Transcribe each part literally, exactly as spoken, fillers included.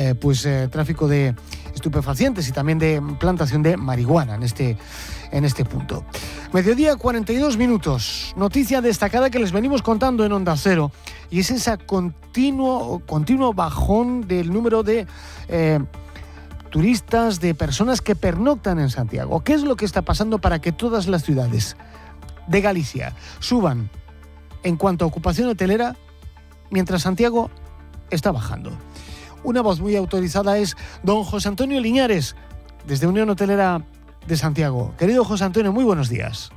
eh, pues eh, tráfico de estupefacientes y también de plantación de marihuana en este, en este punto. Mediodía, cuarenta y dos minutos. Noticia destacada que les venimos contando en Onda Cero, y es ese continuo, continuo bajón del número de eh, turistas, de personas que pernoctan en Santiago. ¿Qué es lo que está pasando para que todas las ciudades de Galicia suban en cuanto a ocupación hotelera, mientras Santiago está bajando? Una voz muy autorizada es don José Antonio Liñares, desde Unión Hotelera de Santiago. Querido José Antonio, muy buenos días.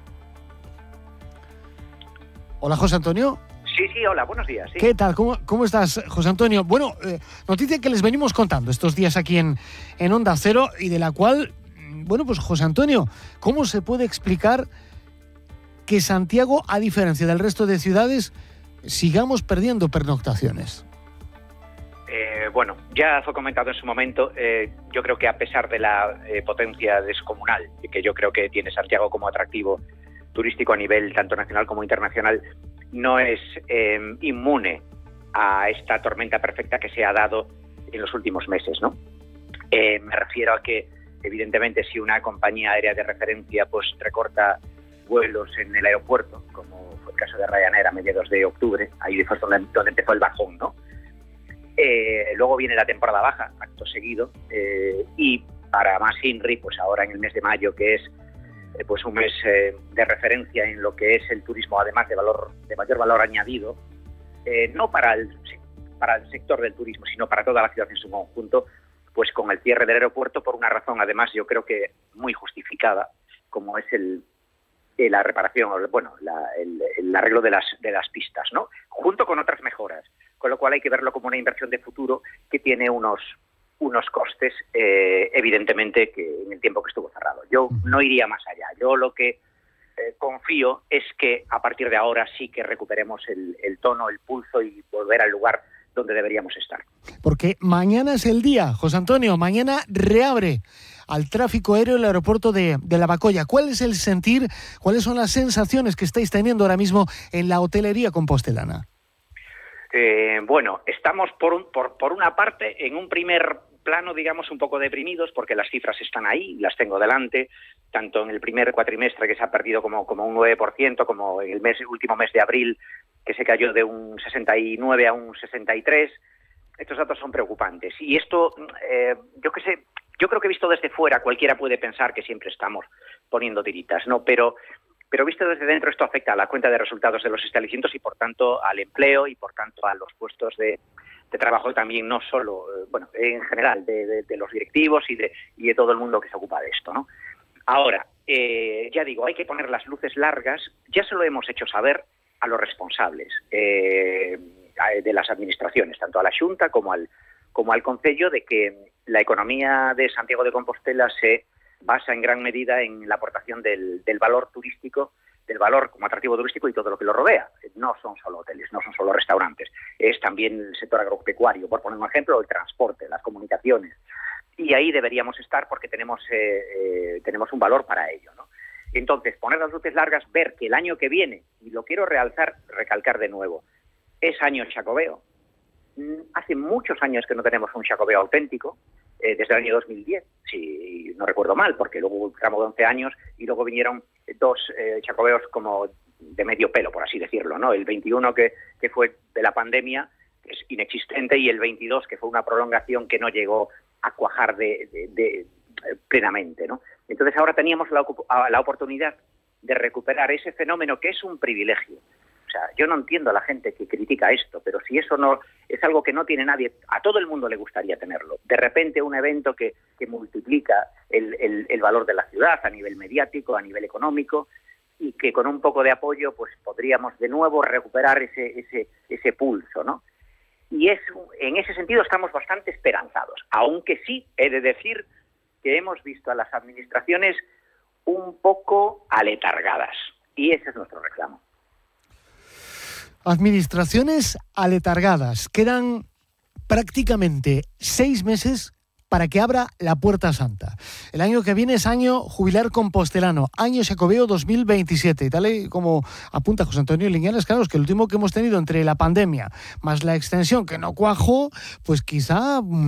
Hola, José Antonio. Sí, sí, hola, buenos días. Sí. ¿Qué tal? ¿Cómo, cómo estás, José Antonio? Bueno, eh, noticia que les venimos contando estos días aquí en, en Onda Cero, y de la cual, bueno, pues José Antonio, ¿cómo se puede explicar que Santiago, a diferencia del resto de ciudades, sigamos perdiendo pernoctaciones? Eh, bueno, ya fue comentado en su momento, eh, yo creo que a pesar de la eh, potencia descomunal que yo creo que tiene Santiago como atractivo turístico a nivel tanto nacional como internacional, no es eh, inmune a esta tormenta perfecta que se ha dado en los últimos meses, ¿no? Eh, me refiero a que, evidentemente, si una compañía aérea de referencia pues recorta vuelos en el aeropuerto, como fue el caso de Ryanair a mediados de octubre, ahí fue donde, donde empezó el bajón, ¿no? Eh, luego viene la temporada baja, acto seguido, eh, y para más INRI, pues ahora en el mes de mayo, que es eh, pues un mes eh, de referencia en lo que es el turismo, además de valor de mayor valor añadido, eh, no para el, para el sector del turismo, sino para toda la ciudad en su conjunto, pues con el cierre del aeropuerto, por una razón además yo creo que muy justificada, como es el la reparación, bueno, la, el, el arreglo de las, de las pistas, ¿no? Junto con otras mejoras, con lo cual hay que verlo como una inversión de futuro que tiene unos, unos costes, eh, evidentemente, que en el tiempo que estuvo cerrado. Yo no iría más allá. Yo lo que eh, confío es que a partir de ahora sí que recuperemos el, el tono, el pulso y volver al lugar donde deberíamos estar. Porque mañana es el día, José Antonio, mañana reabre al tráfico aéreo el aeropuerto de, de Lavacolla. ¿Cuál es el sentir, cuáles son las sensaciones que estáis teniendo ahora mismo en la hotelería compostelana? Eh, bueno, estamos por, un, por, por una parte en un primer plano, digamos, un poco deprimidos, porque las cifras están ahí, las tengo delante, tanto en el primer cuatrimestre, que se ha perdido como, como un nueve por ciento, como en el mes, último mes de abril, que se cayó de un sesenta y nueve a un sesenta y tres. Estos datos son preocupantes. Y esto, eh, yo qué sé, yo creo que visto desde fuera cualquiera puede pensar que siempre estamos poniendo tiritas, ¿no? Pero, pero visto desde dentro esto afecta a la cuenta de resultados de los establecimientos y por tanto al empleo y por tanto a los puestos de, de trabajo también, no solo, bueno, en general, de, de, de los directivos y de, y de todo el mundo que se ocupa de esto, ¿no? Ahora, eh, ya digo, hay que poner las luces largas, ya se lo hemos hecho saber a los responsables eh, de las administraciones, tanto a la Xunta como al, como al Concello, de que la economía de Santiago de Compostela se basa en gran medida en la aportación del, del valor turístico, del valor como atractivo turístico y todo lo que lo rodea. No son solo hoteles, no son solo restaurantes, es también el sector agropecuario, por poner un ejemplo, el transporte, las comunicaciones. Y ahí deberíamos estar porque tenemos, eh, eh, tenemos un valor para ello, ¿no? Entonces, poner las luces largas, ver que el año que viene, y lo quiero realzar, recalcar de nuevo, es año Xacobeo. Hace muchos años que no tenemos un Xacobeo auténtico, eh, desde el año dos mil diez, si no recuerdo mal, porque luego hubo un tramo de once años y luego vinieron dos eh, Xacobeos como de medio pelo, por así decirlo, ¿no? El veintiuno que, que fue de la pandemia, que es inexistente, y el veintidós que fue una prolongación que no llegó a cuajar de, de, de, de plenamente, ¿no? Entonces ahora teníamos la, la oportunidad de recuperar ese fenómeno que es un privilegio. O sea, yo no entiendo a la gente que critica esto, pero si eso no es algo que no tiene nadie, a todo el mundo le gustaría tenerlo. De repente un evento que, que multiplica el, el, el valor de la ciudad a nivel mediático, a nivel económico, y que con un poco de apoyo pues podríamos de nuevo recuperar ese, ese, ese pulso, ¿no? Y es, en ese sentido estamos bastante esperanzados, aunque sí he de decir que hemos visto a las administraciones un poco aletargadas, y ese es nuestro reclamo. Administraciones aletargadas. Quedan prácticamente seis meses para que abra la Puerta Santa. El año que viene es año jubilar compostelano, año Xacobeo dos mil veintisiete. Y tal y como apunta José Antonio Liñares, claro, es que el último que hemos tenido entre la pandemia más la extensión que no cuajó, pues quizá